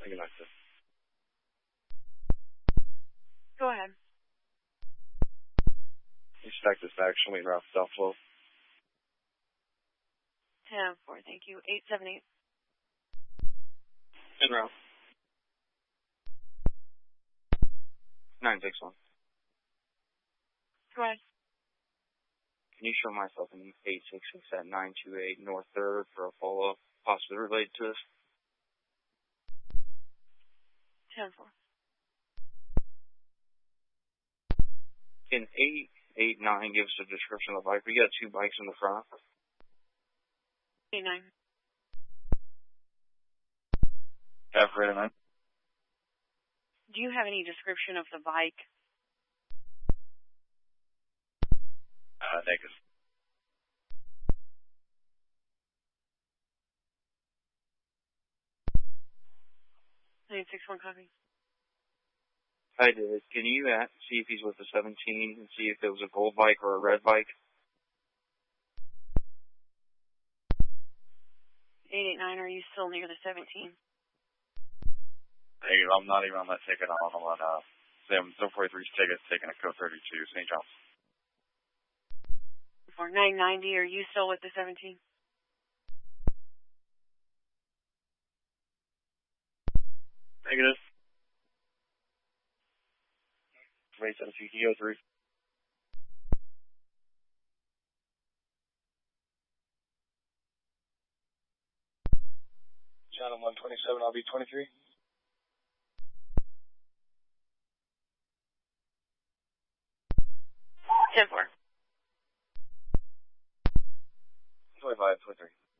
Thank you, Alexa. Go ahead. You stack this back, show me route South Flow. 10-4, thank you. 878. En route. 961. Go ahead. Can you show myself in 866 at 928 North 3rd for a follow-up, possibly related to this? 10-4. Can 889 give us a description of the bike? We got two bikes in the front. 89. After 89. Do you have any description of the bike? Negative. 961 copy. Hi, David. Can you see if he's with the 17 and see if it was a gold bike or a red bike? 889, are you still near the 17? Hey, I'm not even on that ticket. I'm on Sam 043's ticket taking a code 32, St. John's. For 990, are you still with the 17? Negative. Wait, 17, can you go through? John, I'm 127, I'll be 23. Ten four. 25, 23.